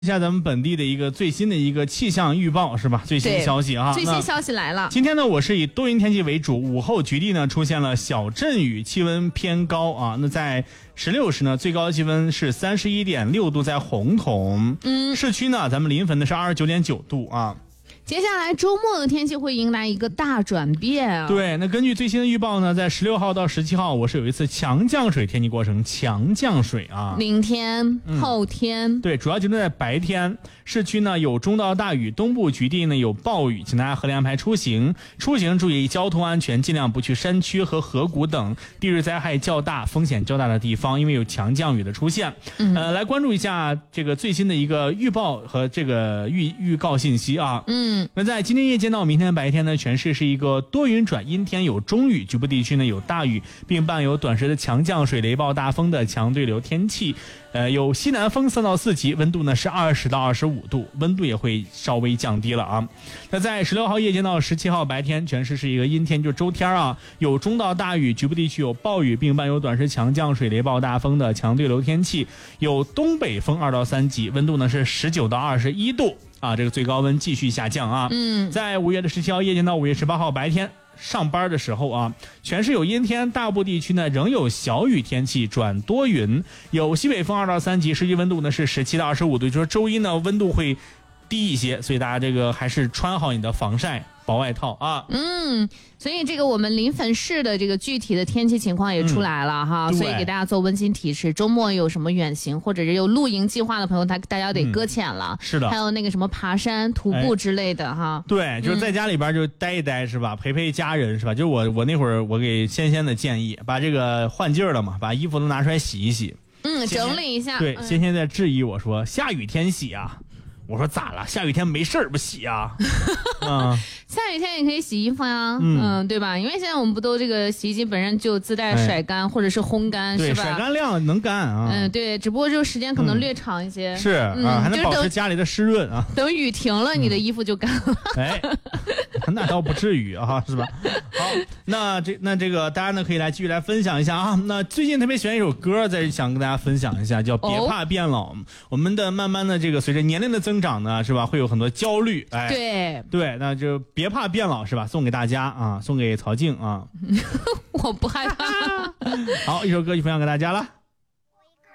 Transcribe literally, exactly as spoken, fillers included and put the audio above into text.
一下咱们本地的一个最新的一个气象预报是吧？最新消息啊， 最新消息来了。 今天呢，我是以多云天气为主，午后局地呢出现了小阵雨，气温偏高啊。那在十六时呢，最高气温是三十一点六度，在洪洞。嗯，市区呢，咱们临汾的是二十九点九度啊。 接下来周末的天气会迎来一个大转变啊！ 对，那根据最新的预报呢，在十六号到十七号，我是有一次强降水天气过程，强降水啊， 明天、嗯、后天， 对，主要集中在白天。市区呢有中到大雨，东部局地呢有暴雨，请大家合理安排出行。出行注意交通安全，尽量不去山区和河谷等地质灾害较大、风险较大的地方，因为有强降雨的出现。嗯、呃，来关注一下这个最新的一个预报和这个预预告信息啊。嗯。那在今天夜间到明天白天呢，全市是一个多云转阴天，有中雨，局部地区呢有大雨，并伴有短时的强降水、雷暴、大风的强对流天气。呃，有西南风三到四级，温度呢是二十到二十五度，温度也会稍微降低了啊。那在十六号夜间到十七号白天，全市是一个阴天，就周天啊，有中到大雨，局部地区有暴雨，并伴有短时强降水、雷暴、大风的强对流天气，有东北风二到三级，温度呢是十九到二十一度。啊，这个最高温继续下降啊！嗯，在五月的十七号夜间到五月十八号白天上班的时候啊，全市有阴天，大部地区呢仍有小雨天气转多云，有西北风二到三级，实际温度呢是十七到二十五度，就是周一呢温度会低一些，所以大家这个还是穿好你的防晒薄外套啊。 嗯，所以这个我们临汾市的这个具体的天气情况也出来了哈，嗯、所以给大家做温馨提示，周末有什么远行或者是有露营计划的朋友，他大家得搁浅了、嗯。是的，还有那个什么爬山、徒步之类的、哎、哈。 对，就是在家里边就待一待是吧？陪陪家人是吧？就是我我那会儿我给仙仙的建议，把这个换季了嘛，把衣服都拿出来洗一洗。 嗯，整理一下。 对，仙仙在质疑我说下雨天洗啊。我说咋了？下雨天没事儿不洗啊？ 嗯，下雨天也可以洗衣服呀、嗯，嗯，对吧？因为现在我们不都这个洗衣机本身就自带甩干、哎、或者是烘干，是吧？ 对，甩干量能干啊。 嗯，对，只不过就时间可能略长一些。 嗯、是啊、嗯，还能保持家里的湿润啊。 等雨停了，你的衣服就干了。 嗯、哎，那倒不至于啊，是吧？好，那这那这个大家呢可以来继续来分享一下啊。那最近特别喜欢一首歌，在想跟大家分享一下，叫《别怕变老》。哦、我们的慢慢的这个随着年龄的增长呢，是吧？会有很多焦虑，哎， 对对，那就别怕变老，是吧？送给大家啊，送给曹静啊。 我不害怕。 好，一首歌曲分享给大家了。